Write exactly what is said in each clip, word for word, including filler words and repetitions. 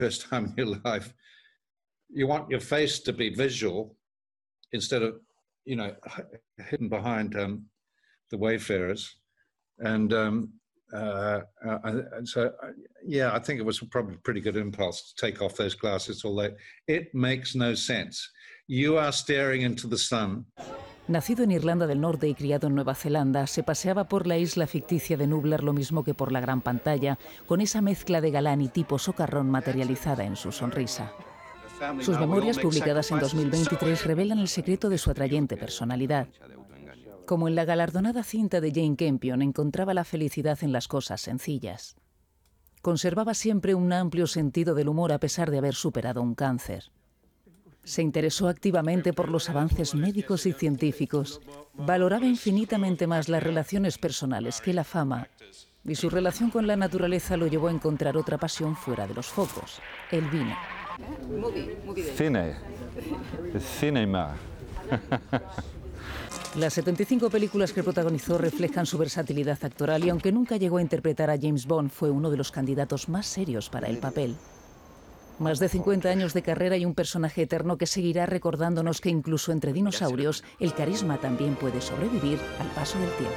first time in your life, you want your face to be visual instead of, you know, hidden behind um, the wayfarers. And um, uh, uh, and so, yeah, I think it was probably a pretty good impulse to take off those glasses, although it makes no sense. You are staring into the sun. Nacido en Irlanda del Norte y criado en Nueva Zelanda, se paseaba por la isla ficticia de Nublar lo mismo que por la gran pantalla, con esa mezcla de galán y tipo socarrón materializada en su sonrisa. Sus memorias, publicadas en dos mil veintitrés, revelan el secreto de su atrayente personalidad. Como en la galardonada cinta de Jane Campion, encontraba la felicidad en las cosas sencillas. Conservaba siempre un amplio sentido del humor a pesar de haber superado un cáncer. Se interesó activamente por los avances médicos y científicos. Valoraba infinitamente más las relaciones personales que la fama, y su relación con la naturaleza lo llevó a encontrar otra pasión fuera de los focos: el vino. Cine. Cinema. Las setenta y cinco películas que protagonizó reflejan su versatilidad actoral, y aunque nunca llegó a interpretar a James Bond, fue uno de los candidatos más serios para el papel. Más de cincuenta años de carrera y un personaje eterno que seguirá recordándonos que incluso entre dinosaurios el carisma también puede sobrevivir al paso del tiempo.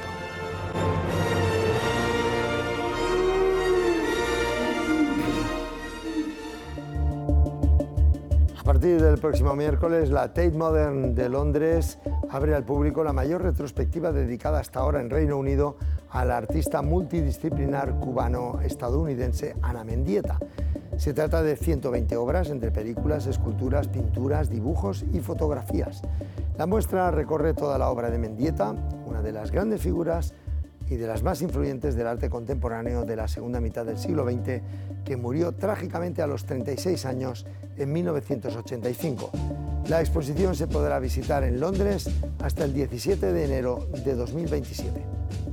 A partir del próximo miércoles, la Tate Modern de Londres abre al público la mayor retrospectiva dedicada hasta ahora en Reino Unido a la artista multidisciplinar cubano-estadounidense Ana Mendieta. Se trata de ciento veinte obras entre películas, esculturas, pinturas, dibujos y fotografías. La muestra recorre toda la obra de Mendieta, una de las grandes figuras y de las más influyentes del arte contemporáneo de la segunda mitad del siglo veinte, que murió trágicamente a los treinta y seis años en mil novecientos ochenta y cinco. La exposición se podrá visitar en Londres hasta el diecisiete de enero de dos mil veintisiete.